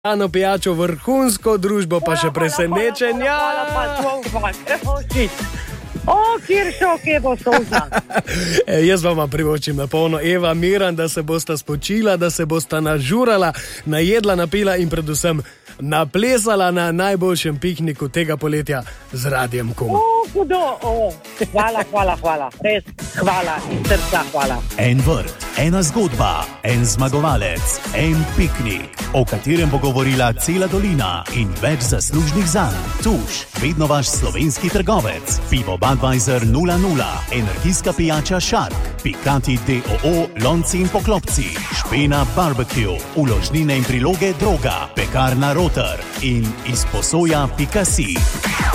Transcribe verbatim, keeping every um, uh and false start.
Ano pijačo, vrhunsko družbo, pa še presenečenja. Hvala, hvala, hvala, hvala. O, kjer šo, kje bo solza. E, jaz vam privočim na polno, Eva, Miran, da se bosta spočila, da se bosta nažurala, najedla, napila in predvsem naplesala na najboljšem pikniku tega poletja z Radiem Kum. O, hudo, o. Hvala, hvala, hvala. Res, hvala in srca hvala. En vrt, ena zgodba, en zmagovalec, en piknik, o katerem bo govorila cela dolina in več zaslužnih zanj. Tuš, vedno vaš slovenski trgovec. Pivo Budweiser nula nula, energijska pijača Shark, Pikati D O O, lonci in poklopci, Špena barbecue, uložnine in priloge Droga, pekarna Roter in izposoja pika si.